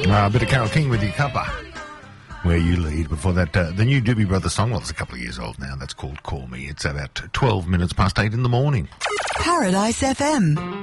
A bit of Carole King with your cuppa. Where You Lead. Before that, the new Doobie Brothers song, well, it's a couple of years old now. That's called Call Me. It's about 12 minutes past 8 in the morning. Paradise FM.